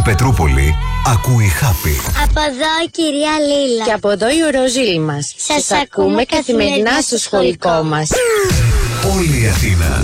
Πετρούπολη ακούει Happy. Από εδώ η κυρία Λίλα. Και από εδώ η ορόζηλη μας. Σας ακούμε καθημερινά στο σχολικό μας. Όλη η Αθήνα